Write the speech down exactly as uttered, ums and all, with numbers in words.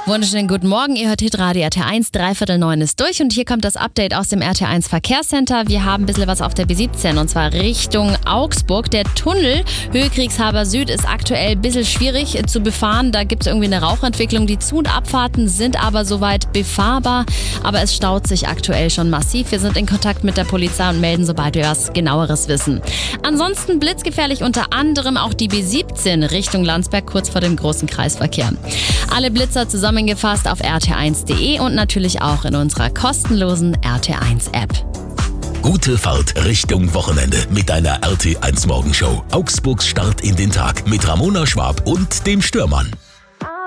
Wunderschönen guten Morgen, ihr hört Hitradio R T eins, dreiviertel neun ist durch und hier kommt das Update aus dem R T eins Verkehrscenter. Wir haben ein bisschen was auf der B siebzehn und zwar Richtung Augsburg. Der Tunnel Höhekriegshaber Süd ist aktuell ein bisschen schwierig zu befahren. Da gibt es irgendwie eine Rauchentwicklung. Die Zu- und Abfahrten sind aber soweit befahrbar, aber es staut sich aktuell schon massiv. Wir sind in Kontakt mit der Polizei und melden, sobald wir was Genaueres wissen. Ansonsten blitzgefährlich unter anderem auch die B siebzehn Richtung Landsberg kurz vor dem großen Kreisverkehr. Alle Blitzer zusammengefasst auf r t eins punkt d e und natürlich auch in unserer kostenlosen R T eins App. Gute Fahrt Richtung Wochenende mit deiner R T eins Morgenshow. Augsburgs Start in den Tag mit Ramona Schwab und dem Stürmann.